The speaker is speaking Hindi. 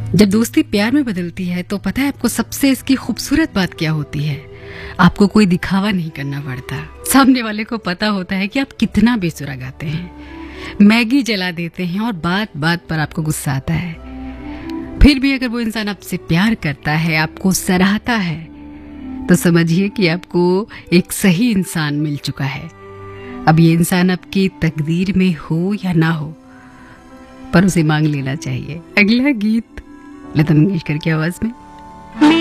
जब दोस्ती प्यार में बदलती है तो पता है आपको सबसे इसकी खूबसूरत बात क्या होती है? आपको कोई दिखावा नहीं करना पड़ता। सामने वाले को पता होता है कि आप कितना बेसुरा गाते हैं, मैगी जला देते हैं और बात बात पर आपको गुस्सा आता है। फिर भी अगर वो इंसान आपसे प्यार करता है, आपको सराहता है, तो समझिए कि आपको एक सही इंसान मिल चुका है। अब ये इंसान आपकी तकदीर में हो या ना हो, पर उसे मांग लेना चाहिए। अगला गीत लता मंगेशकर की आवाज में।